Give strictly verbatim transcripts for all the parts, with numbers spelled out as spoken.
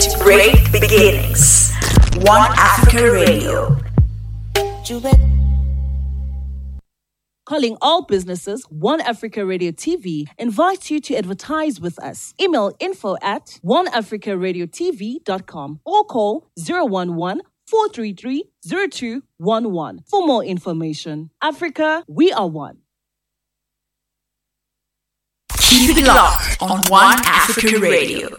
to great beginnings. One Africa Radio. Calling all businesses, One Africa Radio T V invites you to advertise with us. Email info at one africa radio t v dot com or call zero one one, four three three, zero two one one for more information. Africa, we are one. Keep it locked on One Africa Radio.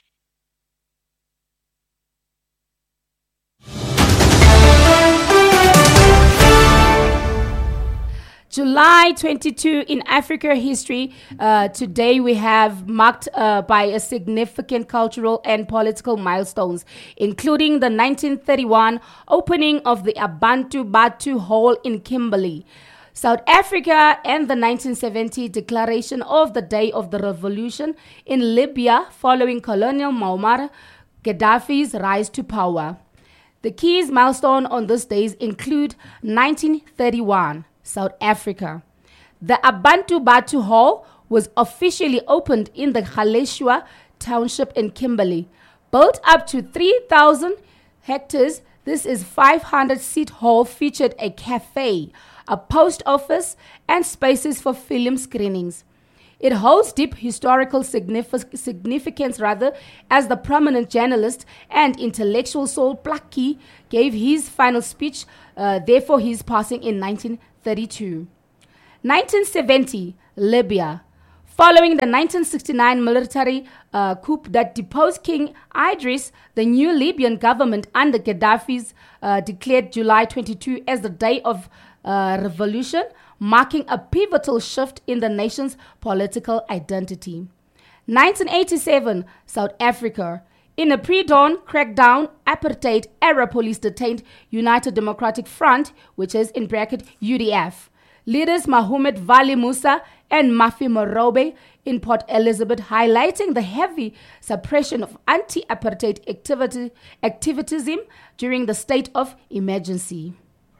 July twenty-second in Africa history. Uh, today we have marked uh, by a significant cultural and political milestones, including the nineteen thirty-one opening of the Abantu Batu Hall in Kimberley, South Africa, and the nineteen seventy declaration of the Day of the Revolution in Libya following Colonel Muammar Gaddafi's rise to power. The key milestones on these days include nineteen thirty-one. South Africa. The Abantu Batu Hall was officially opened in the Galeshwa township in Kimberley. Built up to three thousand hectares, this is five hundred seat hall featured a cafe, a post office, and spaces for film screenings. It holds deep historical signific- significance rather, as the prominent journalist and intellectual Saul Blakky gave his final speech, uh, therefore his passing in nineteen thirty-two. nineteen seventy, Libya. Following the nineteen sixty-nine military uh, coup that deposed King Idris, the new Libyan government under Gaddafi's uh, declared July twenty-second as the day of uh, revolution, marking a pivotal shift in the nation's political identity. nineteen eighty-seven, South Africa. In a pre-dawn crackdown, apartheid-era police detained United Democratic Front, which is in bracket U D F, leaders Mohamed Vali Musa and Mafi Morobe in Port Elizabeth, highlighting the heavy suppression of anti-apartheid activity, activism during the state of emergency.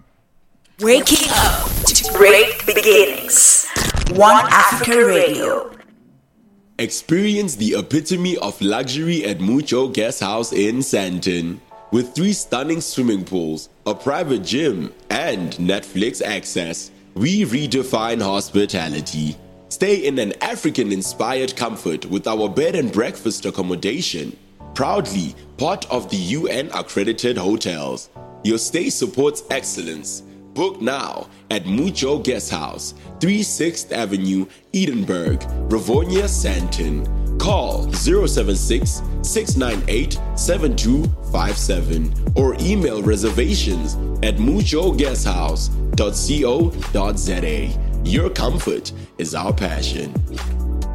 Waking up to great beginnings. One Africa Radio. Experience the epitome of luxury at Mucho Guest House in Sandton. With three stunning swimming pools, a private gym, and Netflix access, we redefine hospitality. Stay in an African-inspired comfort with our bed and breakfast accommodation. Proudly part of the U N-accredited hotels. Your stay supports excellence. Book now at Mucho Guest House, thirty-sixth Avenue, Edinburgh, Rivonia, Sandton. Call zero seven six, six nine eight, seven two five seven or email reservations at mucho guest house dot co dot za. Your comfort is our passion.